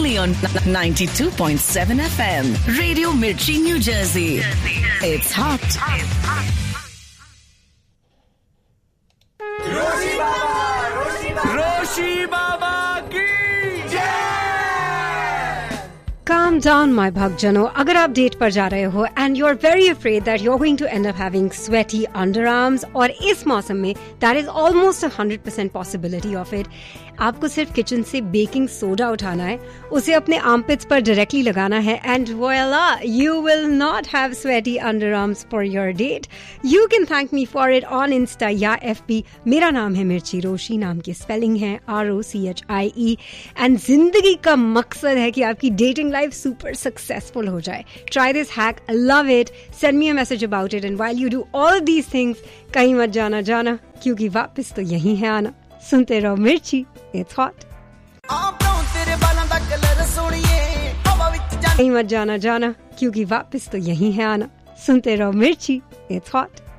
only on 92.7 FM. Radio Mirchi, New Jersey. It's hot. रोशी बाबा की जय। Calm down, my bhagjano. अगर आप date पर जा रहे हो and you're very afraid that you're going to end up having sweaty underarms और इस मौसम में that is almost 100% possibility of it. आपको सिर्फ किचन से बेकिंग सोडा उठाना है, उसे अपने आर्मपिट्स पर डायरेक्टली लगाना है and voila, you will not have sweaty underarms for your date. You can thank me for it on Insta या FB. मेरा नाम है मिर्ची, रोशी नाम की स्पेलिंग है ROCHIE and जिंदगी का मकसद है कि आपकी डेटिंग लाइफ सुपर सक्सेसफुल हो जाए. Try this hack, love it, send me a message about it and while you do all of these things, कहीं मत जाना क्योंकि वापस तो यही है आना. सुनते रहो मिर्ची, it's hot. कहीं मत जाना क्योंकि वापस तो यही है आना. सुनते रहो मिर्ची, it's hot.